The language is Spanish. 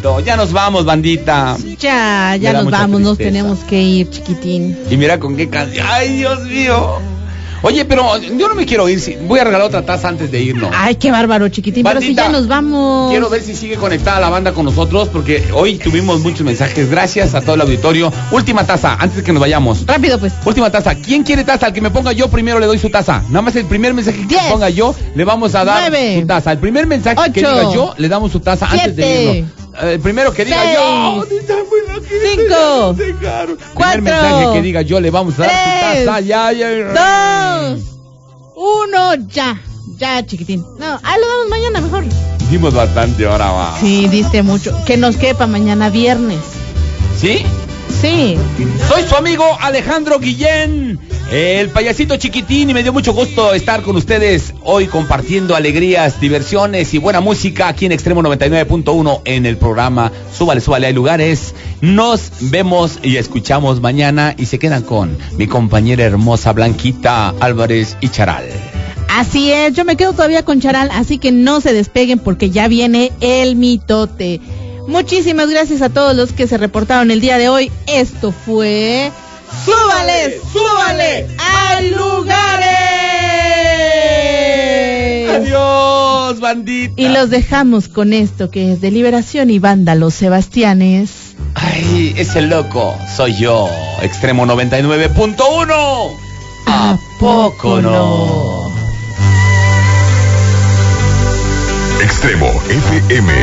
bonito. Ya nos vamos, bandita. Ya nos vamos, nos tenemos que ir, chiquitín. Y mira con qué canción. ¡Ay, Dios mío! Oye, pero yo no me quiero ir. Voy a regalar otra taza antes de irnos. Ay, qué bárbaro, chiquitín. Bandita, pero si ya nos vamos. Quiero ver si sigue conectada la banda con nosotros, porque hoy tuvimos muchos mensajes. Gracias a todo el auditorio. Última taza, antes de que nos vayamos. Rápido, pues. Última taza. ¿Quién quiere taza? Al que me ponga yo primero le doy su taza. Nada más el primer mensaje que me ponga yo, le vamos a dar 9, su taza. El primer mensaje 8, que diga yo, le damos su taza 7, antes de irnos. El primero que diga 6, yo. 5, 4, primer mensaje que diga yo, le vamos a dar su taza. Ya. 2, 1, ya, chiquitín. No, lo damos mañana mejor. Hicimos bastante, ahora va. Sí, diste mucho. Que nos quepa mañana viernes. ¿Sí? Sí. Soy su amigo Alejandro Guillén, el payasito chiquitín, y me dio mucho gusto estar con ustedes hoy compartiendo alegrías, diversiones y buena música aquí en Extremo 99.1 en el programa Súbale, Súbale, hay lugares. Nos vemos y escuchamos mañana y se quedan con mi compañera hermosa Blanquita Álvarez y Charal. Así es, yo me quedo todavía con Charal, así que no se despeguen porque ya viene el mitote. Muchísimas gracias a todos los que se reportaron el día de hoy. Esto fue ¡Súbale, Súbale, hay lugares! Adiós, bandita. Y los dejamos con esto que es de Liberación y Banda Los Sebastianes. Ay, ese loco soy yo, Extremo 99.1. ¿A poco no? Extremo FM.